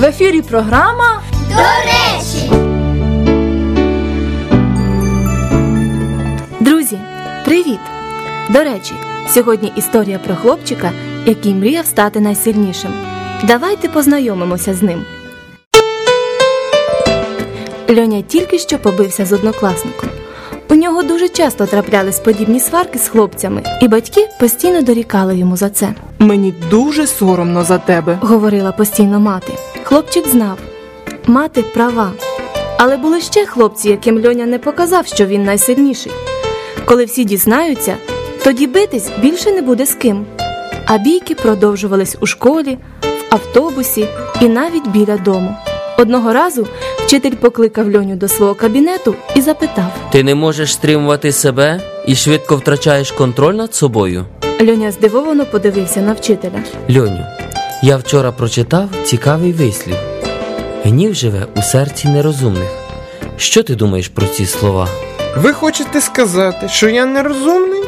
В ефірі програма «До речі». Друзі, привіт! До речі, сьогодні історія про хлопчика, який мріяв стати найсильнішим. Давайте познайомимося з ним. Льоня тільки що побився з однокласником. У нього дуже часто траплялись подібні сварки з хлопцями, і батьки постійно дорікали йому за це. «Мені дуже соромно за тебе», – говорила постійно мати. Хлопчик знав, мати права. Але були ще хлопці, яким Льоня не показав, що він найсильніший. Коли всі дізнаються, тоді битись більше не буде з ким. А бійки продовжувались у школі, в автобусі і навіть біля дому. Одного разу вчитель покликав Льоню до свого кабінету і запитав: «Ти не можеш стримувати себе і швидко втрачаєш контроль над собою?» Льоня здивовано подивився на вчителя. «Льоню, я вчора прочитав цікавий вислів. Гнів живе у серці нерозумних. Що ти думаєш про ці слова?» Ви хочете сказати, що я нерозумний?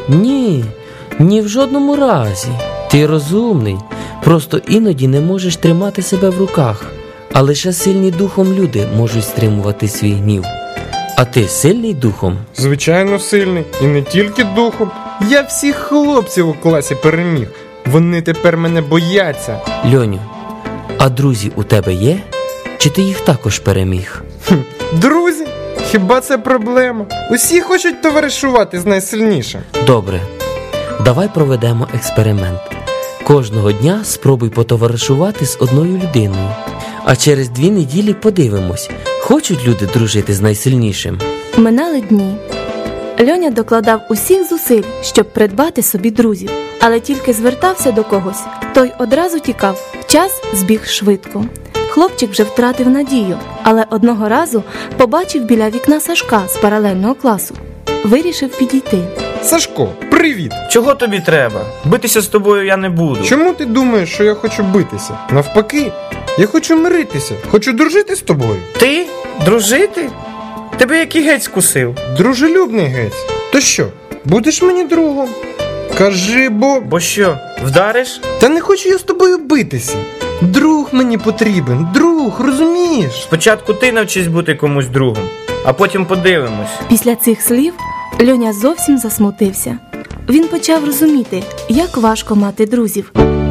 Ні в жодному разі. Ти розумний, просто іноді не можеш тримати себе в руках. А лише сильні духом люди можуть стримувати свій гнів. А ти сильний духом? Звичайно, сильний. І не тільки духом. Я всіх хлопців у класі переміг. Вони тепер мене бояться. Льоню, а друзі у тебе є? Чи ти їх також переміг? Друзі? Хіба це проблема? Усі хочуть товаришувати з найсильнішим. Добре, давай проведемо експеримент. Кожного дня спробуй потоваришувати з одною людиною. А через 2 неділі подивимось, хочуть люди дружити з найсильнішим. Минали дні. Льоня докладав усіх зусиль, щоб придбати собі друзів. Але тільки звертався до когось, той одразу тікав. Час збіг швидко. Хлопчик вже втратив надію, але одного разу побачив біля вікна Сашка з паралельного класу. Вирішив підійти. Сашко, привіт! Чого тобі треба? Битися з тобою я не буду. Чому ти думаєш, що я хочу битися? Навпаки, я хочу миритися, хочу дружити з тобою. Ти? Дружити? Тебе який гець скусив? Дружелюбний гець. То що, будеш мені другом? Кажи, Бо що, вдариш? Та не хочу я з тобою битися. Друг мені потрібен, друг, розумієш? Спочатку ти навчись бути комусь другом, а потім подивимось. Після цих слів Льоня зовсім засмутився. Він почав розуміти, як важко мати друзів.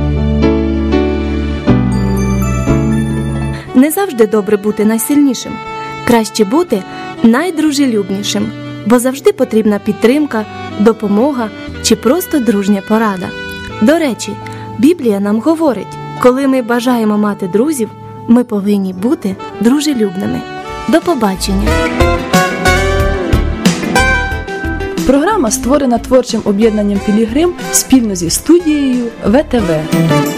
Не завжди добре бути найсильнішим. Краще бути найдружелюбнішим, бо завжди потрібна підтримка, допомога чи просто дружня порада. До речі, Біблія нам говорить, коли ми бажаємо мати друзів, ми повинні бути дружелюбними. До побачення! Програма створена творчим об'єднанням «Пілігрим» спільно зі студією ВТВ.